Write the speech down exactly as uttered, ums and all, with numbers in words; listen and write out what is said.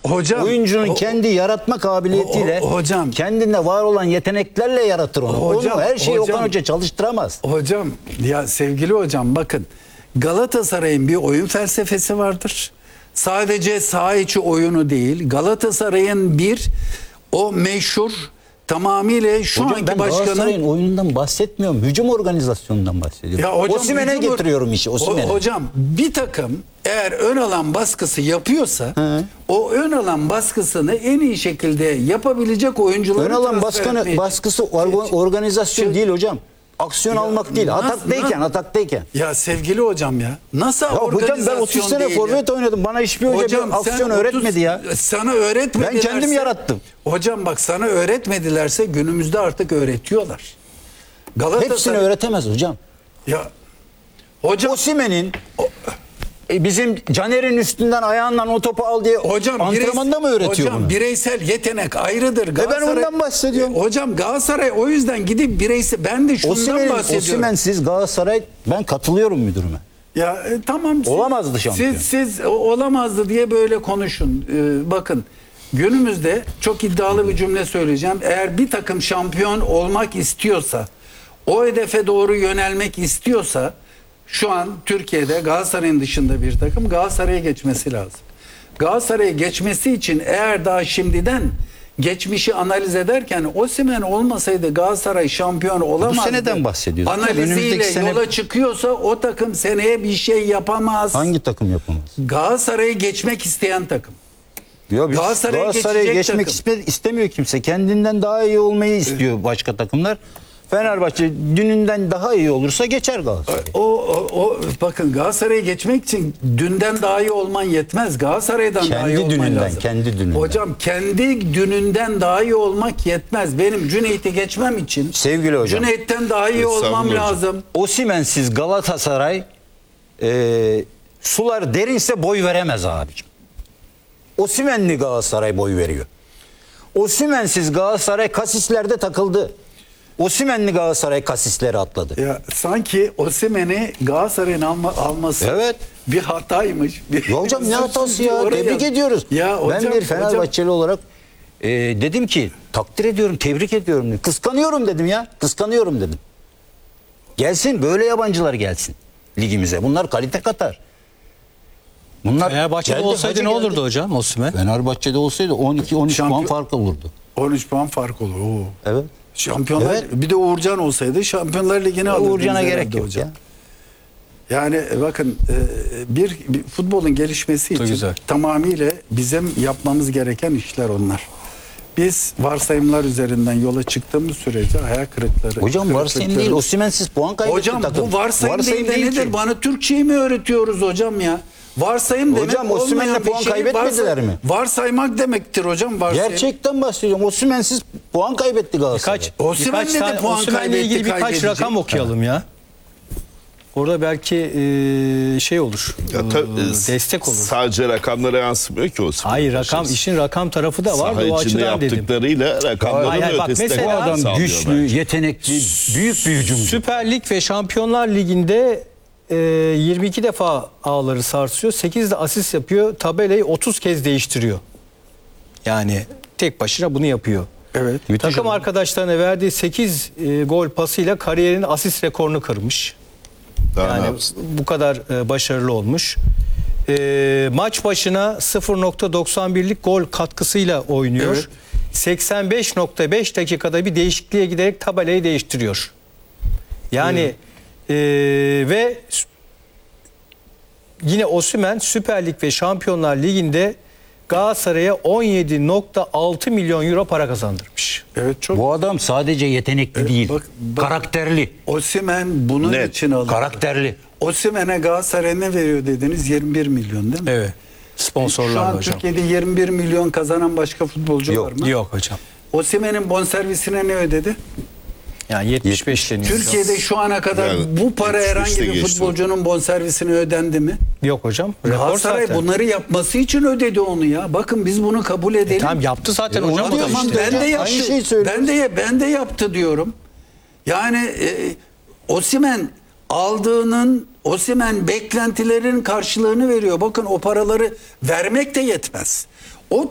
Hocam, oyuncunun o, kendi yaratma kabiliyetiyle, o, o, hocam, kendinde var olan yeteneklerle yaratır onu. Hocam, onu her şeyi hocam, Okan Hoca çalıştıramaz. Hocam, ya sevgili hocam, bakın, Galatasaray'ın bir oyun felsefesi vardır. Sadece saha içi oyunu değil, Galatasaray'ın bir o meşhur, tamamıyla şu Hocam anki ben başkanın... Galatasaray'ın oyunundan bahsetmiyorum. Hücum organizasyonundan bahsediyorum. Osimhen'e hücum or- getiriyorum işi. Osimhen'e. Ho- Hocam bir takım eğer ön alan baskısı yapıyorsa, Hı. o ön alan baskısını en iyi şekilde yapabilecek oyuncuları Ön alan transfer baskını, etmeye- baskısı orga- organizasyon Şey- değil hocam. Aksiyon Ya almak değil. nasıl- Ataktayken, nasıl- ataktayken. Ya sevgili hocam ya. Nasıl Ya hocam organizasyon ben otuz sene değil ya? forvet oynadım. Bana hiçbir hoca Hocam bir sen aksiyon otuz öğretmedi ya. Sana öğretmedilerse... Ben kendim yarattım. Hocam bak, sana öğretmedilerse günümüzde artık öğretiyorlar. Galatasaray... Hepsini öğretemez hocam. Ya hocam... Osimhen'in e, bizim Caner'in üstünden ayağından o topu al diye Hocam antrenmanda bireys- mı öğretiyor hocam, bunu? bireysel yetenek ayrıdır. E ben ondan bahsediyorum. E, hocam Galatasaray o yüzden gidip bireysel, ben de şundan Osimhen'in, bahsediyorum. Osimhen'siz Galatasaray, ben katılıyorum müdürüme. Ya e, tamam. Siz, Olamazdı şampiyon. Siz, siz o- olamazdı diye böyle konuşun. E, bakın, günümüzde çok iddialı bir cümle söyleyeceğim. Eğer bir takım şampiyon olmak istiyorsa, o hedefe doğru yönelmek istiyorsa, şu an Türkiye'de Galatasaray'ın dışında bir takım Galatasaray'a geçmesi lazım. Galatasaray'a geçmesi için eğer daha şimdiden geçmişi analiz ederken Osimhen olmasaydı Galatasaray şampiyon olamazdı. Bu seneden bahsediyoruz. Analiziyle Önümüzdeki sene- yola çıkıyorsa o takım seneye bir şey yapamaz. Hangi takım yapamaz? Galatasaray'a geçmek isteyen takım. Ya biz Galatasaray'a Galatasaray'a geçecek geçmek takım. ispe- istemiyor kimse. Kendinden daha iyi olmayı istiyor başka takımlar. Fenerbahçe dününden daha iyi olursa geçer Galatasaray. O, o, o bakın, Galatasaray'a geçmek için dünden daha iyi olman yetmez. Galatasaray'dan Kendi daha iyi olman dününden, lazım. kendi dününden. Hocam kendi dününden daha iyi olmak yetmez. Benim Cüneyt'i geçmem için Sevgili hocam, Cüneyt'ten daha iyi olmam Estağfurullah hocam. lazım. Osimhen'siz Galatasaray e, sular derinse boy veremez abicim. Osimhen'li Galatasaray boy veriyor. Osimhen'siz Galatasaray kasislerde takıldı. Osimhen'li Galatasaray kasisleri atladı. Ya sanki Osimhen'i Galatasaray'ın alma, alması Evet. bir hataymış. Bir Ya hocam ne hatası ya? Oraya- Tebrik ediyoruz. Ya hocam, ben bir Fenerbahçeli olarak e, dedim ki takdir ediyorum, tebrik ediyorum. dedim. Kıskanıyorum dedim ya. Kıskanıyorum dedim. Gelsin, böyle yabancılar gelsin ligimize. Bunlar kalite katar. Bunlar Fenerbahçe'de geldi, olsaydı hacı ne geldi. olurdu hocam Osimhen? Fenerbahçe'de olsaydı on iki on üç puan Şampiyon- fark olurdu. on üç puan fark olur. Oo. Evet. Şampiyonlar, Evet. bir de Uğurcan olsaydı Şampiyonlar Ligi'ne alırdınız Uğurcan'a herhalde gerek yok hocam. ya. Yani e, bakın, e, bir, bir futbolun gelişmesi Çok için güzel. tamamıyla bizim yapmamız gereken işler onlar. Biz varsayımlar üzerinden yola çıktığımız sürece hayal kırıkları. Hocam varsayım kırıklıkları- değil. Osimhen'siz puan kaybetti Hocam takım. bu varsayım, değil de ki. nedir? Bana Türkçeyi mi öğretiyoruz hocam ya? Varsayım demek Hocam, Osimhen'le olmayan bir puan şeyi kaybetmediler varsay- mi? Varsaymak demektir hocam, varsayım. Gerçekten bahsediyorum. Osimhen'siz puan kaybetti Galatasaray. Birkaç, Osimhen'le birkaç de tane puan Osimhen'le kaybetti, ilgili birkaç kaybedecek. rakam okuyalım ya. Orada belki e, şey olur. Ya ta- e, destek olur. Sadece rakamlara yansımıyor ki o. Hayır, rakam işin rakam tarafı da var Saha da o içinde açıdan dedim. yaptıklarıyla rakamların Hayır, hayır, bak ötesinde mesela- Bu adam sağlıyor güçlü, bence. yetenekli, büyük bir hücumcu. Süper Lig ve Şampiyonlar Ligi'nde e, yirmi iki defa ağları sarsıyor. sekiz de asist yapıyor. Tabelayı otuz kez değiştiriyor. Yani tek başına bunu yapıyor. Evet. Takım arkadaşlarına verdiği sekiz e, gol pasıyla kariyerin asist rekorunu kırmış. Daha ne Yani yapsın? bu kadar e, başarılı olmuş. E, maç başına sıfır nokta doksan birlik gol katkısıyla oynuyor. Evet. seksen beş nokta beş dakikada bir değişikliğe giderek tabelayı değiştiriyor. Yani e, ve s- yine Osimhen Süper Lig ve Şampiyonlar Ligi'nde Galatasaray'a on yedi nokta altı milyon euro para kazandırmış. Evet, çok. Bu adam sadece yetenekli değil, bak- bak- karakterli. Osimhen bunun Net. için alır. Karakterli. Osimhen'e Galatasaray ne veriyor dediniz? yirmi bir milyon değil mi? Evet. Şu Sponsorlar an hocam. Türkiye'de yirmi bir milyon kazanan başka futbolcu Yok, var mı? Yok hocam. Osimhen'in bonservisine ne ödedi? Yani yetmiş beş deniyor. Türkiye'de şu ana kadar Yani bu para yetmiş herhangi beşte bir geçti. futbolcunun bonservisine ödendi mi? Yok hocam. Rekor Galatasaray zaten. bunları yapması için ödedi onu ya. Bakın biz bunu kabul edelim. Tamam yaptı zaten E, hocam. onu o da diyorum işte. işte. ben de Aynı yaptı. şeyi söylüyoruz. ben de ben de yaptı diyorum. Yani e, Osimhen aldığının, Osimhen beklentilerin karşılığını veriyor. Bakın o paraları vermek de yetmez. O